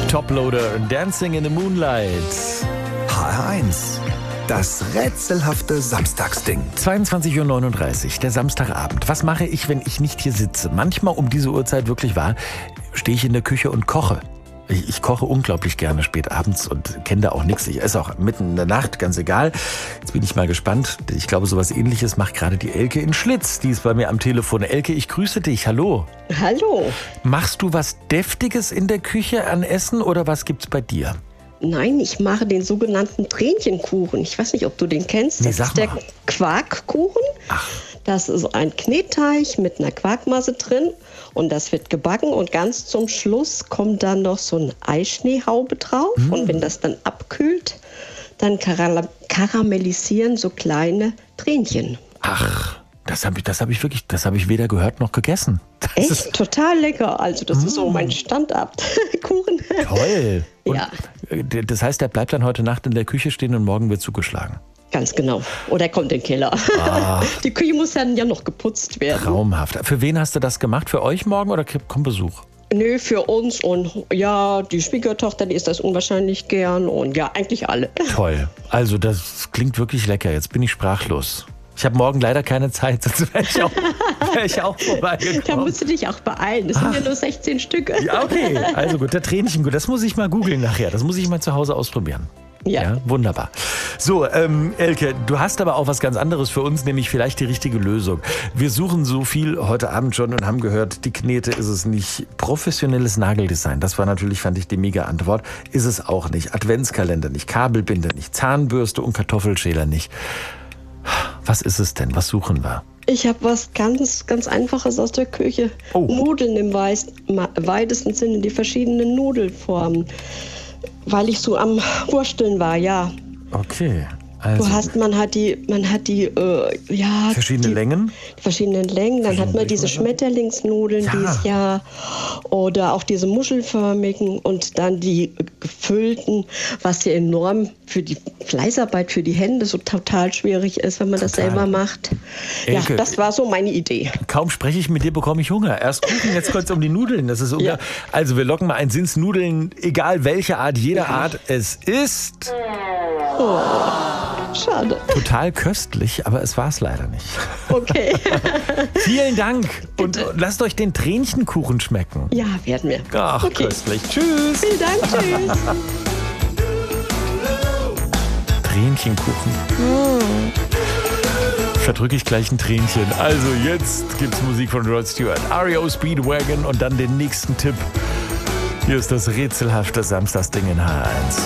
Toploader, Dancing in the Moonlight. HR1, das rätselhafte Samstagsding. 22:39 Uhr, der Samstagabend. Was mache ich, wenn ich nicht hier sitze? Manchmal um diese Uhrzeit wirklich wahr, stehe ich in der Küche und koche. Ich koche unglaublich gerne spät abends und kenne da auch nichts. Ich esse auch mitten in der Nacht, ganz egal. Jetzt bin ich mal gespannt. Ich glaube, sowas Ähnliches macht gerade die Elke in Schlitz. Die ist bei mir am Telefon. Elke, ich grüße dich. Hallo. Hallo. Machst du was Deftiges in der Küche an Essen oder was gibt's bei dir? Nein, ich mache den sogenannten Tränchenkuchen. Ich weiß nicht, ob du den kennst. Nee, Das sag ist der mal. Quarkkuchen. Ach. Das ist ein Knetteig mit einer Quarkmasse drin und das wird gebacken und ganz zum Schluss kommt dann noch so eine Eischneehaube drauf und wenn das dann abkühlt, dann karamellisieren so kleine Tränchen. Ach, das hab ich weder gehört noch gegessen. Das ist Echt total lecker. Also das ist so mein Standardkuchen. toll. Und Ja. Das heißt, der bleibt dann heute Nacht in der Küche stehen und morgen wird zugeschlagen. Ganz genau. Oder er kommt in den Keller. Die Küche muss dann ja noch geputzt werden. Traumhaft. Für wen hast du das gemacht? Für euch morgen oder kommt Besuch? Nö, für uns und ja, die Schwiegertochter, die isst das unwahrscheinlich gern und ja, eigentlich alle. Toll. Also das klingt wirklich lecker. Jetzt bin ich sprachlos. Ich habe morgen leider keine Zeit, sonst wäre ich auch Da vorbeigekommen. musst du dich auch beeilen. Es sind ja nur 16 Stück. Ja, okay. Also gut, der Tränchen, gut. Das muss ich mal googeln nachher. Das muss ich mal zu Hause ausprobieren. Ja. Wunderbar. So, Elke, du hast aber auch was ganz anderes für uns, nämlich vielleicht die richtige Lösung. Wir suchen so viel heute Abend schon und haben gehört, die Knete ist es nicht. Professionelles Nageldesign, das war natürlich, fand ich, die mega Antwort. Ist es auch nicht. Adventskalender nicht, Kabelbinder nicht, Zahnbürste und Kartoffelschäler nicht. Was ist es denn? Was suchen wir? Ich habe was ganz, ganz Einfaches aus der Küche. Oh. Nudeln im weitesten Sinne, die verschiedenen Nudelformen. Weil ich so am Wursteln war, ja. Okay. Also, Man hat die verschiedene Längen? Verschiedenen Längen. Dann hat man Verschiedene diese Durchmesser? Schmetterlingsnudeln, Ja. die es ja, oder auch diese muschelförmigen und dann die gefüllten, was ja enorm für die Fleißarbeit, für die Hände so total schwierig ist, wenn man das Total. selber macht. Elke, Ja, das war so meine Idee. Kaum spreche ich mit dir, bekomme ich Hunger. Erst Kuchen, jetzt kurz um die Nudeln. Das ist Ja. Also wir locken mal ein. Sind's Nudeln, egal welche Art, jede Art. Es ist Schade. total köstlich, aber es war es leider nicht. Okay. Vielen Dank und lasst euch den Tränchenkuchen schmecken. Ja, werden wir. Ach, okay. köstlich. Tschüss. Vielen Dank. Tschüss. Tränchenkuchen. Verdrücke ich gleich ein Tränchen. Also jetzt gibt's Musik von Rod Stewart, REO Speedwagon und dann den nächsten Tipp. Hier ist das rätselhafte Samstagsding in HR1.